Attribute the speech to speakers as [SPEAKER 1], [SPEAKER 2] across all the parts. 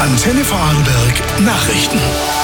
[SPEAKER 1] Antenne Vorarlberg Nachrichten.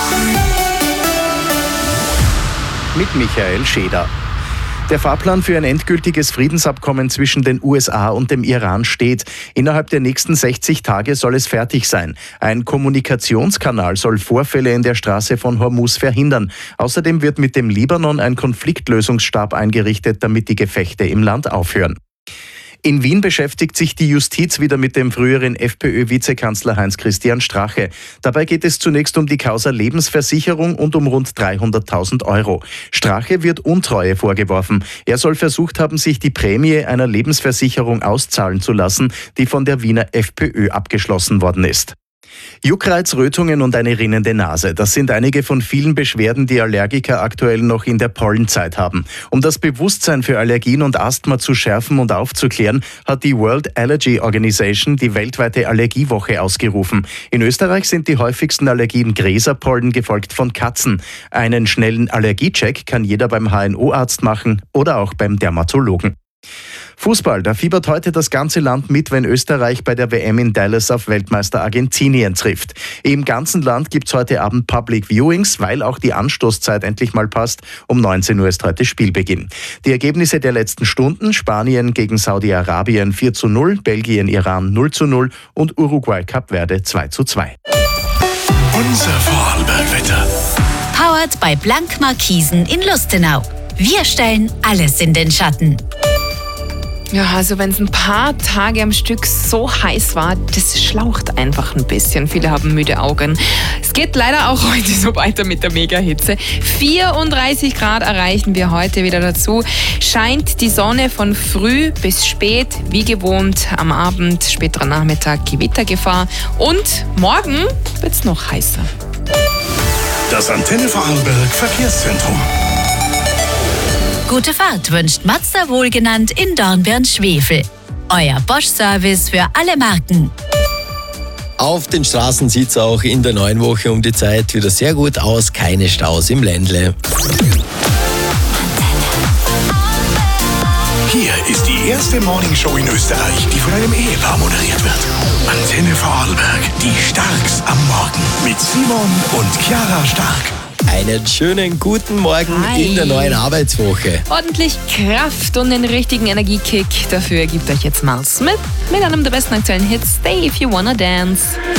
[SPEAKER 2] Mit Michael Scheder. Der Fahrplan für ein endgültiges Friedensabkommen zwischen den USA und dem Iran steht. Innerhalb der nächsten 60 Tage soll es fertig sein. Ein Kommunikationskanal soll Vorfälle in der Straße von Hormuz verhindern. Außerdem wird mit dem Libanon ein Konfliktlösungsstab eingerichtet, damit die Gefechte im Land aufhören. In Wien beschäftigt sich die Justiz wieder mit dem früheren FPÖ-Vizekanzler Heinz-Christian Strache. Dabei geht es zunächst um die Causa Lebensversicherung und um rund 300.000 Euro. Strache wird Untreue vorgeworfen. Er soll versucht haben, sich die Prämie einer Lebensversicherung auszahlen zu lassen, die von der Wiener FPÖ abgeschlossen worden ist. Juckreiz, Rötungen und eine rinnende Nase. Das sind einige von vielen Beschwerden, die Allergiker aktuell noch in der Pollenzeit haben. Um das Bewusstsein für Allergien und Asthma zu schärfen und aufzuklären, hat die World Allergy Organization die weltweite Allergiewoche ausgerufen. In Österreich sind die häufigsten Allergien Gräserpollen, gefolgt von Katzen. Einen schnellen Allergiecheck kann jeder beim HNO-Arzt machen oder auch beim Dermatologen. Fußball, da fiebert heute das ganze Land mit, wenn Österreich bei der WM in Dallas auf Weltmeister Argentinien trifft. Im ganzen Land gibt's heute Abend Public Viewings, weil auch die Anstoßzeit endlich mal passt. Um 19 Uhr ist heute Spielbeginn. Die Ergebnisse der letzten Stunden: Spanien gegen Saudi-Arabien 4:0, Belgien, Iran 0:0 und Uruguay, Kap Verde 2:2.
[SPEAKER 1] Unser Vorarlberg-Wetter.
[SPEAKER 3] Powered bei Blank Markisen in Lustenau. Wir stellen alles in den Schatten.
[SPEAKER 4] Ja, also wenn es ein paar Tage am Stück so heiß war, das schlaucht einfach ein bisschen. Viele haben müde Augen. Es geht leider auch heute so weiter mit der Megahitze. 34 Grad erreichen wir heute wieder dazu. Scheint die Sonne von früh bis spät, wie gewohnt. Am Abend, späterer Nachmittag Gewittergefahr. Und morgen wird es noch heißer.
[SPEAKER 1] Das Antenne Vorarlberg Verkehrszentrum.
[SPEAKER 3] Gute Fahrt wünscht Mazda wohlgenannt in Dornbirn-Schwefel. Euer Bosch-Service für alle Marken.
[SPEAKER 5] Auf den Straßen sieht es auch in der neuen Woche um die Zeit wieder sehr gut aus. Keine Staus im Ländle.
[SPEAKER 1] Hier ist die erste Morningshow in Österreich, die von einem Ehepaar moderiert wird. Antenne Vorarlberg, die Starks am Morgen. Mit Simon und Chiara Stark.
[SPEAKER 5] Einen schönen guten Morgen
[SPEAKER 4] Hi.
[SPEAKER 5] in der neuen Arbeitswoche.
[SPEAKER 4] Ordentlich Kraft und den richtigen Energiekick. Dafür gibt euch jetzt Miles Smith mit einem der besten aktuellen Hits, Stay If You Wanna Dance.